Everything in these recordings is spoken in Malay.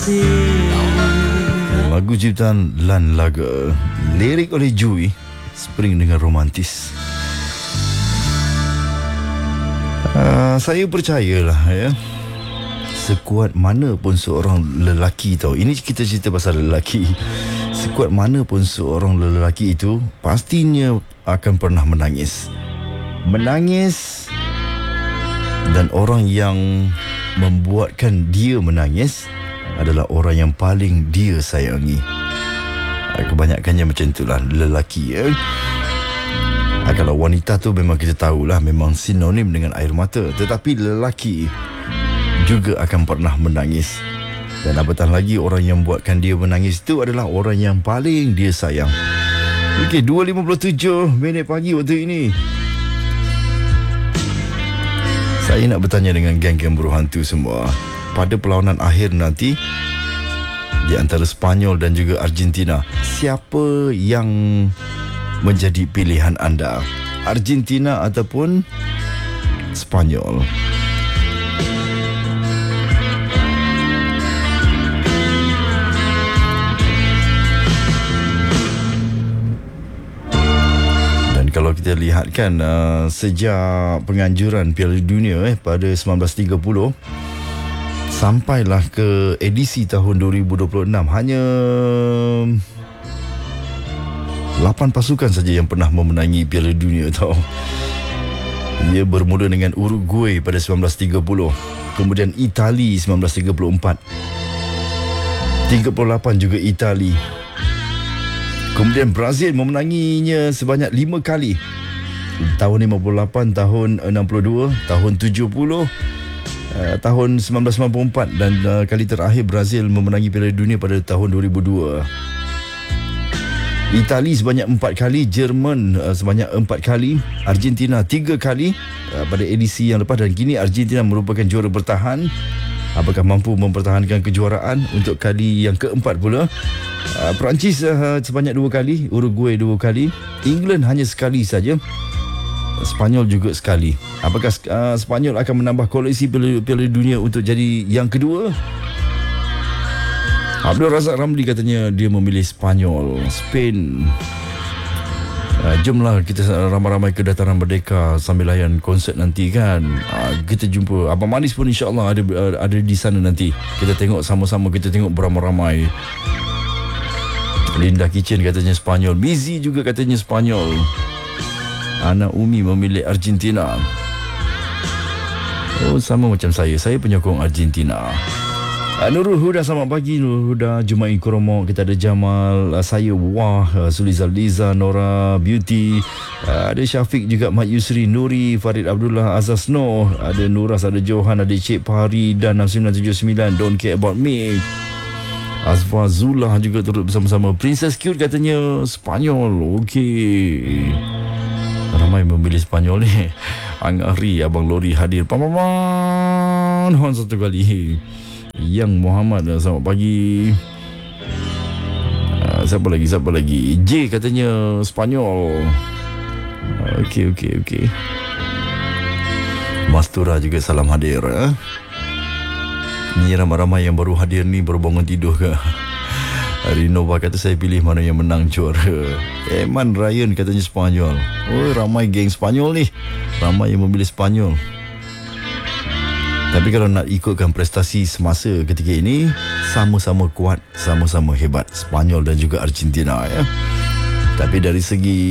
Lagu ciptaan Lan Laga, lirik oleh Jui, Spring dengan romantis. Saya percayalah ya, sekuat mana pun seorang lelaki tahu, ini kita cerita pasal lelaki, sekuat mana pun seorang lelaki itu pastinya akan pernah menangis. Dan orang yang membuatkan dia menangis adalah orang yang paling dia sayangi. Kebanyakannya macam itulah lelaki ya. Kalau wanita tu memang kita tahulah, memang sinonim dengan air mata. Tetapi lelaki juga akan pernah menangis. Dan apatah lagi orang yang buatkan dia menangis itu adalah orang yang paling dia sayang. Okey, 2.57 minit pagi waktu ini. Saya nak bertanya dengan geng-geng buruh hantu semua. Pada perlawanan akhir nanti di antara Sepanyol dan juga Argentina, siapa yang menjadi pilihan anda? Argentina ataupun Sepanyol? Dan kalau kita lihatkan sejak penganjuran Piala Dunia pada 1930 sampailah ke edisi tahun 2026, hanya 8 pasukan saja yang pernah memenangi Piala Dunia tau. Ia bermula dengan Uruguay pada 1930, kemudian Itali 1934, 38 juga Itali, kemudian Brazil memenanginya sebanyak 5 kali, tahun 58, tahun 62, tahun 70, tahun 1994, dan kali terakhir Brazil memenangi Piala Dunia pada tahun 2002. Itali sebanyak 4 kali, Jerman sebanyak 4 kali, Argentina 3 kali pada edisi yang lepas, dan kini Argentina merupakan juara bertahan. Apakah mampu mempertahankan kejuaraan untuk kali yang keempat pula? Perancis sebanyak 2 kali, Uruguay 2 kali, England hanya sekali saja, Sepanyol juga sekali. Apakah Sepanyol akan menambah koleksi Piala Dunia untuk jadi yang kedua? Abdul Razak Ramli katanya dia memilih Sepanyol, Spain. Jomlah kita ramai-ramai ke Dataran Merdeka sambil layan konsert nanti kan. Kita jumpa Abang Manis pun insya-Allah ada di sana nanti. Kita tengok sama-sama, kita tengok beramai-ramai. Linda Kitchen katanya Sepanyol, Mizi juga katanya Sepanyol. Ana Umi memilih Argentina. Oh, sama macam saya penyokong Argentina. Nurul Huda, selamat pagi Nurul Huda. Jumai Kromo, kita ada Jamal, saya Wah, Suliza Liza, Nora Beauty, ada Syafiq juga, Mat Yusri, Nuri, Farid Abdullah, Azaz Noh, ada Nuras, ada Johan, ada Cik Pahari dan 6979 Don't Care About Me. Azfa Zullah juga turut bersama-sama. Princess Cute katanya Sepanyol. Okey, ramai memilih Sepanyol ni. Angari, Abang Lori hadir. Paman Hon satu kali. Yang Muhammad, selamat pagi. Siapa lagi? J katanya Sepanyol. Okey. Mastura juga salam hadir. Ni ramai-ramai yang baru hadir ni, baru bangun tidur ke? Rinova kata saya pilih mana yang menang juara. Eman Ryan katanya Sepanyol. Oh, ramai geng Sepanyol ni. Ramai yang memilih Sepanyol. Tapi kalau nak ikutkan prestasi semasa ketika ini, sama-sama kuat, sama-sama hebat, Sepanyol dan juga Argentina ya. Tapi dari segi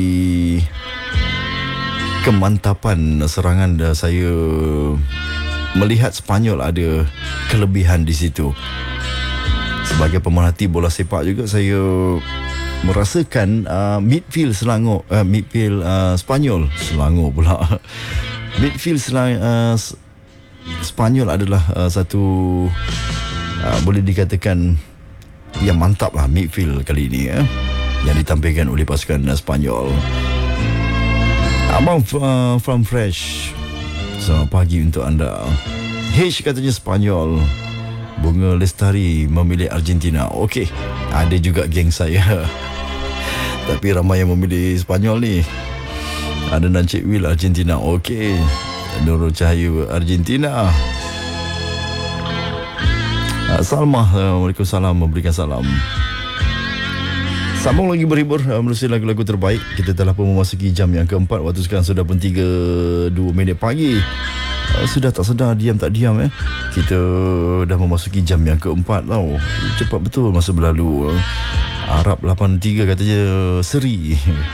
kemantapan serangan, saya melihat Sepanyol ada kelebihan di situ. Sebagai pemerhati bola sepak juga, saya merasakan midfield Sepanyol, Selangor pula. Midfield Sepanyol adalah satu boleh dikatakan yang mantap lah midfield kali ini ya, yang ditampilkan oleh pasukan Sepanyol. Abang from Fresh, selamat pagi untuk anda. H katanya Sepanyol. Bunga Lestari memilih Argentina. Okey, ada juga geng saya. Tapi ramai yang memilih Sepanyol ni. Ada Nancik Will Argentina. Okey, Nurul Cahaya Argentina. Salma, Waalaikumsalam, memberikan salam. Sambung lagi berhibur menerusi lagu-lagu terbaik. Kita telah pun memasuki jam yang keempat. Waktu sekarang sudah pun 3.2 minit pagi. Sudah tak sedar, diam tak diam kita dah memasuki jam yang keempat tau. Cepat betul masa berlalu. Arab 83 katanya seri.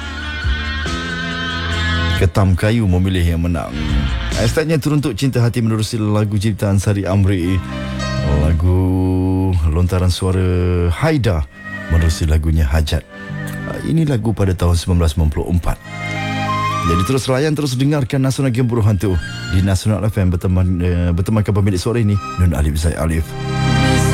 Ketam kayu memilih yang menang. Hashtagnya teruntuk cinta hati menerusi lagu ciptaan Sari Amri. Lagu lontaran suara Haida menerusi lagunya Hajat. Ini lagu pada tahun 1994. Jadi terus layan, terus dengarkan Nasional Game Buruh Hantu di Nasional FM bertemankan pemilik suara ini Nun Alif Zaid Alif.